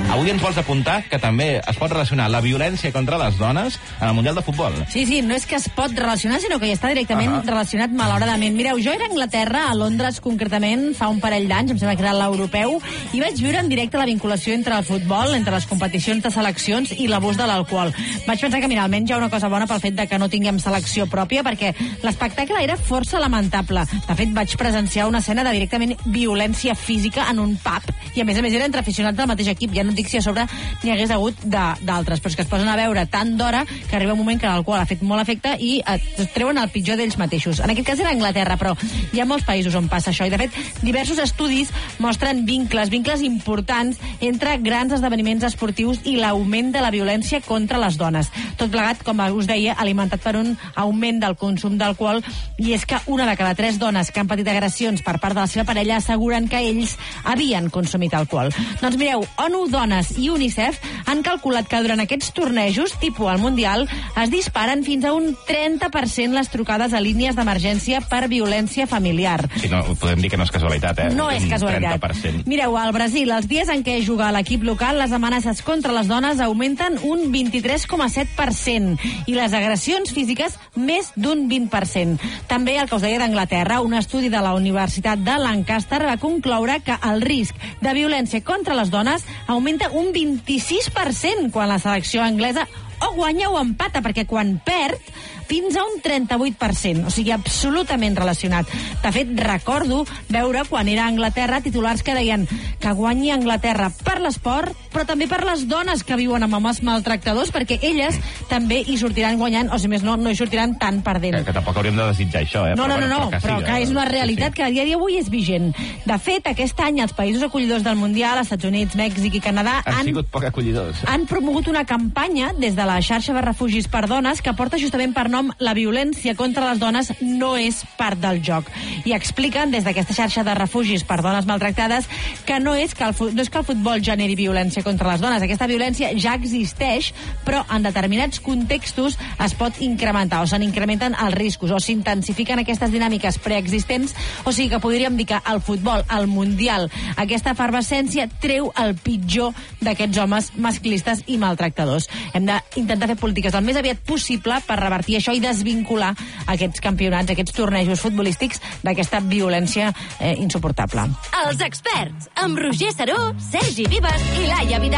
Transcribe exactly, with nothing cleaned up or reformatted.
Avui ens vols apuntar que també es pot relacionar la violència contra les dones en el Mundial de Futbol. Sí, sí, no és que es pot relacionar, sinó que ja està directament uh -huh. relacionat malauradament. Mireu, jo era a Anglaterra, a Londres concretament, fa un parell d'anys, em sembla que era l'europeu, i vaig viure en directe la vinculació entre el futbol, entre les competicions de seleccions i l'abús de l'alcohol. Vaig pensar que, mira, almenys hi ha una cosa bona pel fet de que no tinguem selecció pròpia, perquè l'espectacle era força lamentable. De fet, vaig presenciar una escena de directament violència física en un pub, i a més a més era entre aficionats del mateix equip. Ja no et dic si a sobre n'hi hagués hagut d'altres, però és que es posen a veure tant d'hora que arriba un moment que l'alcohol ha fet molt efecte i es treuen el pitjor d'ells mateixos. En aquest cas era Anglaterra, però hi ha molts països on passa això, i de fet diversos estudis mostren vincles, vincles importants entre grans esdeveniments esportius i l'augment de la violència contra les dones. Tot plegat, com us deia, alimentat per un augment del consum d'alcohol, i és que una de cada tres dones que han patit agressions per part de la seva parella asseguren que ells havien consumit alcohol. Doncs mireu, ONU Dones i UNICEF han calculat que durant aquests tornejos, tipus al Mundial, es disparen fins a un trenta per cent les trucades a línies d'emergència per violència familiar. Sí, no, podem dir que no és casualitat, eh? No és casualitat. trenta per cent. Mireu, al Brasil, els dies en què juga l'equip local, les amenaces contra les dones augmenten un vint-i-tres coma set per cent i les agressions físiques més d'un vint per cent. També, el que us deia d'Anglaterra, un estudi de la Universitat de Lancaster va concloure que el risc de violència contra les dones augmenta un vint-i-sis per cent quan la selecció anglesa o guanya o empata, perquè quan perd fins a un trenta-vuit per cent, o sigui, absolutament relacionat. De fet, recordo veure, quan era a Anglaterra, titulars que deien que guanyi Anglaterra per l'esport, però també per les dones que viuen amb homes maltractadors, perquè elles també hi sortiran guanyant, o si més no, no hi sortiran tan perdent. Que, que tampoc hauríem de desitjar això, eh? No, però, no, no, no, però, que, però sí, que és una realitat sí, sí. que a dia d'avui és vigent. De fet, aquest any els països acollidors del Mundial, els Estats Units, Mèxic i Canadà, han, han sigut poc acollidors. Han promogut una campanya des de la xarxa de refugis per dones que porta justament per nom la violència contra les dones no és part del joc. I expliquen des d'aquesta xarxa de refugis per dones maltractades que no és que el, no és que el futbol generi violència contra les dones. Aquesta violència ja existeix, però en determinats contextos es pot incrementar, o se n'incrementen els riscos, o s'intensifiquen aquestes dinàmiques preexistents, o sigui que podríem dir que el futbol, el Mundial, aquesta efervescència treu el pitjor d'aquests homes masclistes i maltractadors. Hem d'intentar fer polítiques el més aviat possible per revertir això i desvincular aquests campionats, aquests tornejos futbolístics d'aquesta violència eh, insuportable. Els experts, amb Roger Saró, Sergi Vives i Laia Vidal.